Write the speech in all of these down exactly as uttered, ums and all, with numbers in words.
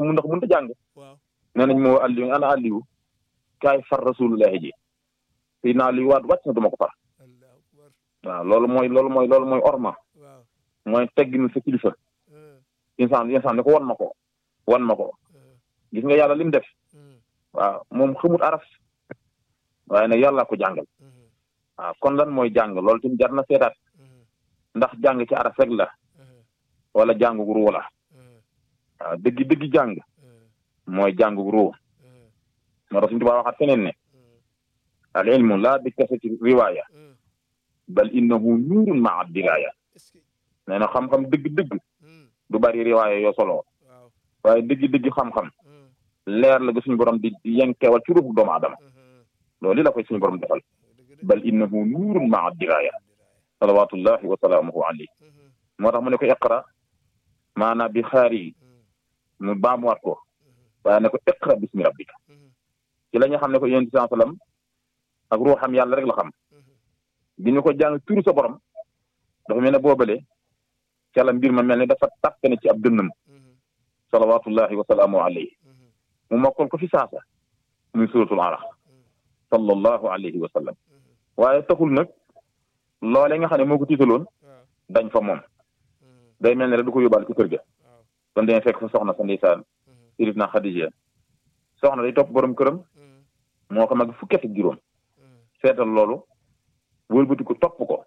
mu ndax mënut a jàng nee nañ moo Aliou ana Aliou kaay far rasulullahi ji fii naa li waat wàcc na duma ko far waaw loolu mooy loolu mooy loolu mooy orma mooy tegginu sa kilifa insaan insaan ne ko wan ma ko wan ma ko gis nga yàlla li mu def waaw moom xamut araf waaye nag yàlla ko jàngal waaw kon lan mooy jàng loolu tamit jar na seetaat ndax jàng ci araf rek la wala jàng gu ruu la waaw dëggi dëggi jàng mooy jàng gu ruu moo tax suñu tubaab waxaat feneen ne al ilmu laa bi kasati riwaaya bal innahu nuurun maa diraaya nee na xam-xam dëgg-dëgg du bari riwaaya yoo solo waaye dëgg-dëgg xam-xam leer la ga suñu borom di yenkewal ci ruufu doomu aadama loolu li la koy suñu borom defal bal innahu nuurun maa diraaya salawatullahi wa salaamuhu alayhi moo tax mu ne ko iqra maanaam bi xaari mu baamuwaat ko waaye ne ko iqra bismi rabbika ci la ñu xam ne ko yonent bi sallam ak ruuxam yàlla rek la xam bi ñu ko jàng turu sa borom dafa mel ne boobale ca la mbir ma mel ne dafa tàppe ne ci ab dënnam salawatullahi wa salaamuhu alayhi mu mokkal ko fi saasa muy suratul alaq sallallahu alayhi wa sallam waaye taxul nag loolee nga xam ne moo ko tiitaloon dañ fa moom day mel ne rek du ko yóbbaal ci kër ga kon dañuy fekk fa soxna sa ndeysaan Sayyidina Xadija soxna day topp borom këram moo ko mag fukki at ak juróom seetal loolu wëlbati ko topp ko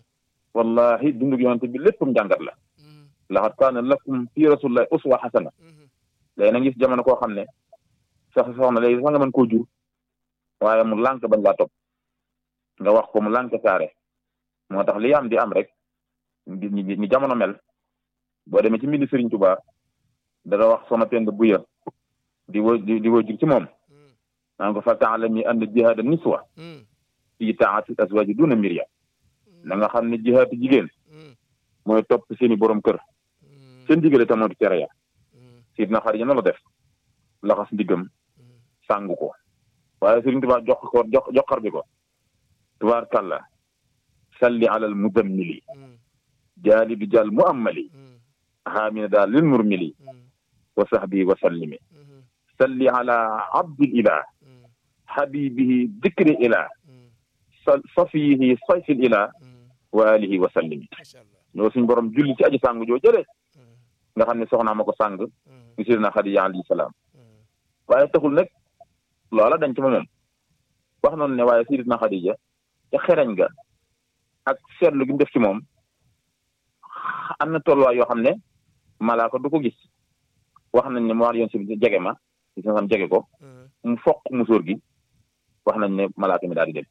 wallahi dundug yonente bi léppam jàngat la laqad kaana lakum fi rasulillahi uswa xasana léegi na gis jamono koo xam ne sax soxna léegi sax nga mën koo jur waaye mu lànk bañ laa topp nga wax ko mu lànk saare moo tax li am di am rek ñi ñi jamono mel boo demee ci mbindi Sëriñ Tuubaa dana wax soxna Penda Buya di wo di wo jur ci moom naan ko fa taalami anna jihaada niswa fii taati azwaaji duna mirya na nga xam ne jihaatu jigéen mooy topp seeni borom kër seen digale te moo di tere ya Sidna Xadija na la def laxas ndiggam sàngu ko waaye Sëriñ Tuubaa jox ko jox joxar bi ko tubaarkàlla salli alal muzammili jaali bi jàll mu ammali xaamina daal lil murmili wa sahbi wa sallimi salli ala abdil ilah habibihi dikri ilah safiyihi sayfil ilah wa alihi wa sallimi loolu suñ borom julli ci aji sàng joo jëlee nga xam ne soxnaa ma ko sàng ñu Sayyidina Xadija alayhi salaam waaye taxul nag loola dañ ci ma moom wax noonu ne waaye Sayyidina Xadija ca xereñ ga ak seetlu gi mu def ci moom am na tolluwaay yoo xam ne malaaka du ko gis wax nañ ne mu wax yoon si jege ma si sa xam jege ko mu foq musóor gi wax nañ ne malaaka mi daal di dem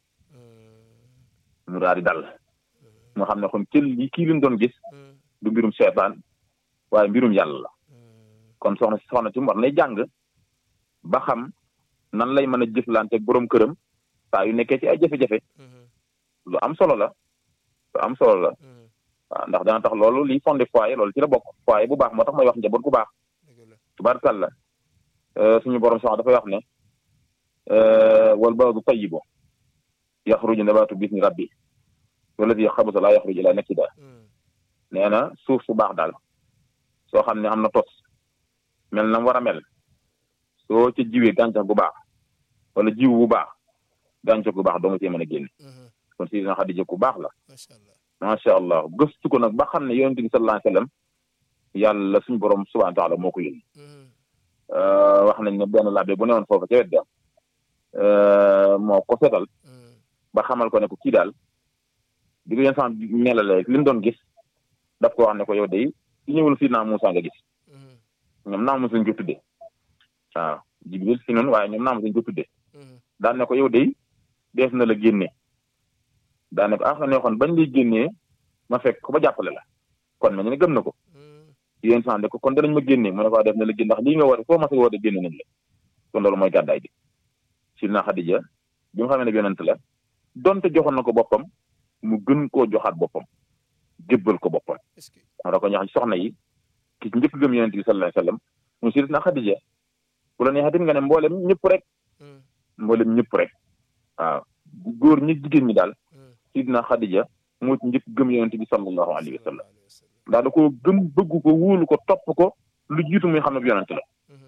mu daal di dal mu xam ne kon cël yi kii lim doon gis du mbirum seetaan waaye mbirum yàlla la kon soxna si soxna si mu war nay jàng ba xam nan lay mën a jëflante borom këram saa yu nekkee ci ay jafe-jafe lu am solo la lu am solo la waaw ndax dana tax loolu liy fondé foyer loolu ci la bokk foyer bu baax moo tax may wax njaboot bu baax tubaarkàlla suñu borom sax dafay wax ne wal baladu tayyibu yaxruju nabaatu bismi rabbi walladi xabusa laa yaxruju illa nakida nee na suuf su baax daal soo xam ne am na tos mel na war a mel soo ca jiwee gàncax gu baax wala jiw bu baax gàncax gu baax doo nga cee mën a génn kon Sayyidina Xadija ku baax la macha allah gëstu ko nag ba xam ne yonent bi sallallahu alayhi wa sallam yàlla suñu borom subhanahu wa taala moo ko yónni wax nañ ne benn labbe bu newoon foofu ca wet ga moo ko seetal ba xamal ko ne ko kii daal di ko yéen sax melale li mu doon gis daf ko wax ne ko yow day ci ñëwul Sidna Muusaa nga gis ñoom naa mosuñ ko tuddee waaw Jibril si noonu waaye ñoom naa mosuñ ko tuddee daan ne ko yow day dees na la génne daan ne ko ah ne xoon bañ lay génnee ma fekk ko ba jàppale la kon ma ñu ne gëm na ko yéen sax ne ko kon danañ ma génnee mu ne ko def na la génne ndax lii nga woote foo ma sa woote génne nañ la kon loolu mooy gàddaay bi Sidna Xadija bi nga xam ne yonent la donte joxoon na ko boppam mu gën koo joxaat boppam jébbal ko boppam xam nga ko ñax soxna yi ki njëkk gëm yonent bi sallallahu alayhi wasallam mu Sidna Xadija bu la neexee nga ne mboolem ñëpp rek mboolem ñëpp rek waaw góor ñi jigéen ñi daal Sidna Xadija moo ci njëkk gëm yonent bi sallallahu alayhi wasallam ndax da ko gëm bëgg ko wóolu ko topp ko lu jiitu muy xam ne yonent la